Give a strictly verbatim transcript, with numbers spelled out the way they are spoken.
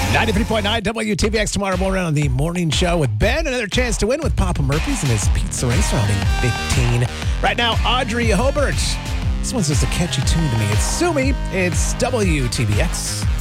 ninety-three point nine W T V X tomorrow morning on the morning show with Ben. Another chance to win with Papa Murphy's and his pizza race rounding fifteen. Right now, Audrey Hobart. This one's just a catchy tune to me. It's Sue Me. It's W T V X.